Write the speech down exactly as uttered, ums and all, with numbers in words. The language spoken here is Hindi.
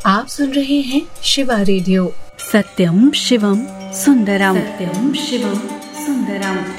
आप सुन रहे हैं शिवा रेडियो। सत्यम शिवम सुंदरम। सत्यम शिवम सुंदरम।